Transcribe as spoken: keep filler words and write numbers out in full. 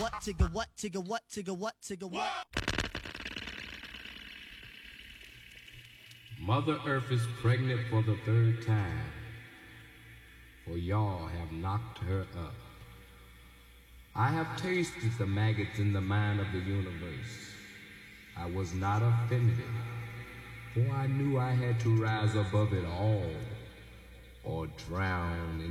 what, tigga what, tigga what, tigga what, tigga what. Mother Earth is pregnant for the third time, for y'all have knocked her up. I have tasted the maggots in the mind of the universe. I was not offended, for I knew I had to rise above it all or drown in